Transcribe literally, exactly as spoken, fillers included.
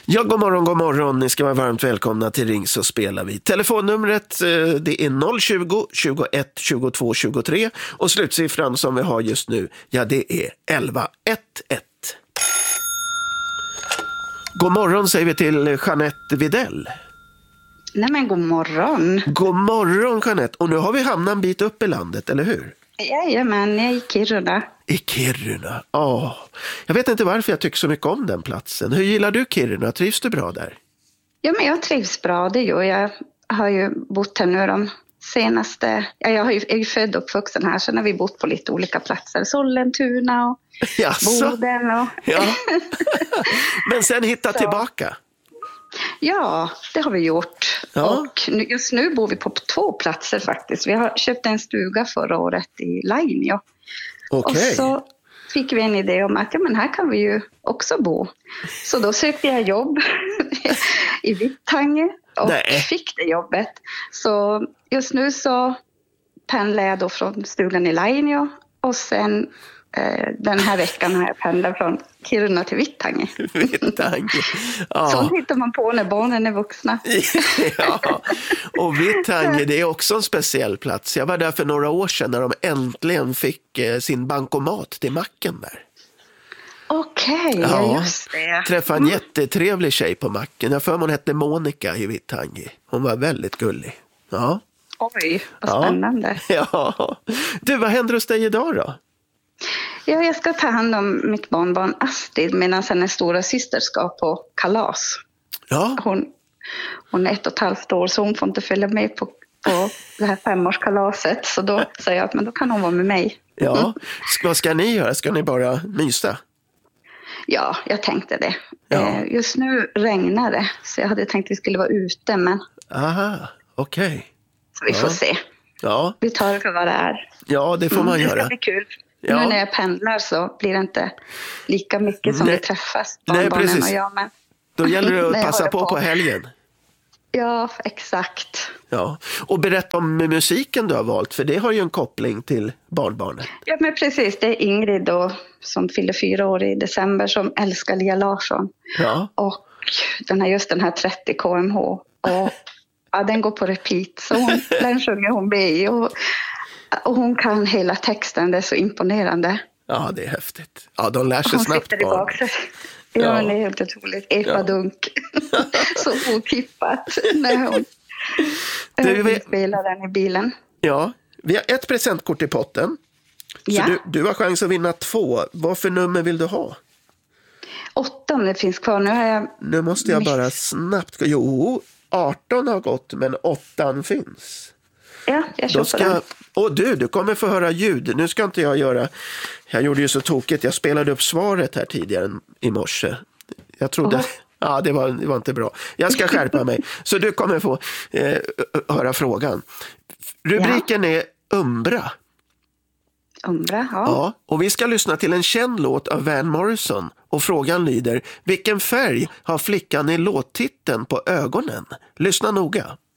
Ja, god morgon, god morgon. Ni ska vara varmt välkomna till Ring så spelar vi. Telefonnumret det är noll tjugo, tjugoett, tjugotvå, tjugotre och slutsiffran som vi har just nu, ja det är elva ett ett. God morgon säger vi till Jeanette Videll. Nej men god morgon. God morgon Jeanette. Och nu har vi hamnat en bit upp i landet, eller hur? Jajamän, jag är i Kiruna. I Kiruna, ja. Oh. Jag vet inte varför jag tycker så mycket om den platsen. Hur gillar du Kiruna? Trivs du bra där? Ja men jag trivs bra, det gör jag. Jag har ju bott här nu de senaste... Ja, jag, har ju, jag är ju född och uppvuxen här, så har vi bott på lite olika platser. Sollentuna och Jaså? Boden och... Ja. Men sen hitta så. Tillbaka. Ja, det har vi gjort. Ja. Och nu, just nu bor vi på två platser faktiskt. Vi har köpt en stuga förra året i Lainio. Okej. Och så fick vi en idé om att ja, men här kan vi ju också bo. Så då sökte jag jobb i Vittangi och Nej. fick det jobbet. Så just nu så pendlar jag då från stugan i Lainio och sen eh, den här veckan har jag pendlat från Kiruna till Vittangi. Vittangi. Ja. Så hittar man på när barnen är vuxna. Ja, och Vittangi det är också en speciell plats. Jag var där för några år sedan när de äntligen fick eh, sin bankomat till macken där. Okej, okay, ja, just det. Träffade en mm. jättetrevlig tjej på macken. Jag för mig hon hette Monica i Vittangi. Hon var väldigt gullig. Ja. Oj, vad spännande. Ja. Ja. Du, vad händer hos dig idag då? Ja, jag ska ta hand om mitt barnbarn Astrid medan hennes stora syster ska på kalas. Ja. Hon, hon är ett och ett halvt år så hon får inte följa med på, på det här femårskalaset. Så då säger jag att men då kan hon vara med mig. Ja, vad ska ni göra? Ska ni bara mysa? Ja, jag tänkte det. Ja. Just nu regnar det så jag hade tänkt att vi skulle vara ute men... Aha, okej. Okay. Så vi ja. får se. Ja. Vi tar det för vad det är. Ja, det får man mm, göra. Det ska bli kul. Ja. Nu när jag pendlar så blir det inte lika mycket som Nej. vi träffas. Nej, precis. Och jag, men... Då gäller det att passa på på helgen. Ja, exakt. Ja. Och berätta om musiken du har valt, för det har ju en koppling till barnbarnet. Ja, men precis. Det är Ingrid då, som fyller fyra år i december som älskar Lia Larsson. Ja. Och den här, just den här trettio K M H. Och ja, den går på repeat. Så hon, den sjunger hon med i. Och, och hon kan hela texten, det är så imponerande. Ja, det är häftigt. Ja, de lär sig hon snabbt. Hon sitter i baksätet. Ja, ja, det är helt otroligt. Epadunk. Ja. Så otippat när hon du, vi... spelar den i bilen. Ja, vi har ett presentkort i potten. Så ja. du, du har chans att vinna två. Vad för nummer vill du ha? Åtta om det finns kvar. Nu har jag... Nu måste jag bara snabbt... Jo, arton har gått, men åttan finns. Ja, jag köper ska... den. Och du, du kommer få höra ljud. Nu ska inte jag göra... Jag gjorde ju så tokigt. Jag spelade upp svaret här tidigare i morse. Jag trodde... Oh. Ja, det var, det var inte bra. Jag ska skärpa mig. Så du kommer få eh, höra frågan. Rubriken ja. är Umbra. Umbra, ja. Ja. Och vi ska lyssna till en känd låt av Van Morrison. Och frågan lyder, vilken färg har flickan i låttiteln på ögonen? Lyssna noga.